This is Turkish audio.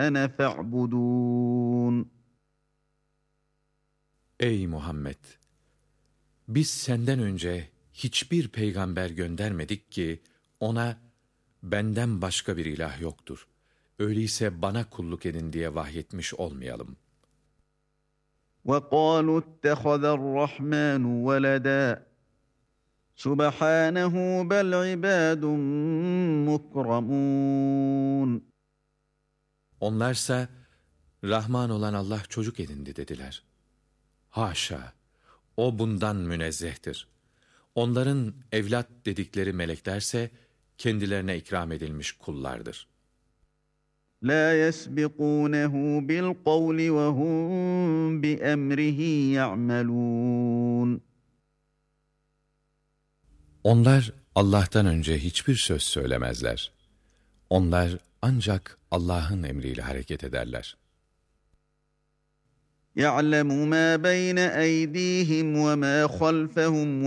الرحمن فاعبدون. Ey Muhammed! Biz senden önce hiçbir peygamber göndermedik ki ona benden başka bir ilah yoktur. Öyleyse bana kulluk edin diye vahyetmiş olmayalım. وَقَالُوا اتَّخَذَ الرَّحْمَنُ وَلَدًا سُبْحَانَهُ بَلْ عِبَادٌ مُكْرَمُونَ. Onlarsa Rahman olan Allah çocuk edindi dediler. Haşa! O bundan münezzehtir. Onların evlat dedikleri meleklerse kendilerine ikram edilmiş kullardır. لَا يَسْبِقُونَهُ بِالْقَوْلِ وَهُمْ بِأَمْرِهِ يَعْمَلُونَ. Onlar Allah'tan önce hiçbir söz söylemezler. Onlar ancak Allah'ın emriyle hareket ederler. يَعْلَمُ مَا بَيْنَ أَيْدِيهِمْ وَمَا خَلْفَهُمْ